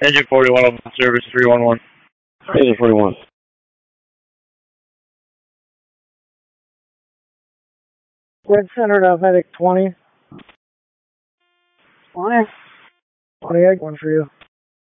Engine 41 on service 311. Engine 41. Grid center to Vedic 20. 20. 28, one for you.